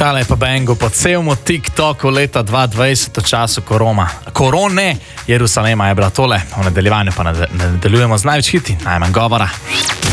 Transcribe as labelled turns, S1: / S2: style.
S1: Tale je pa bengo po celemu TikToku leta 2020 v času korone Jeruzalema je bila tole. V nadaljevanju pa nadaljujemo z največ hiti, najmanj govora.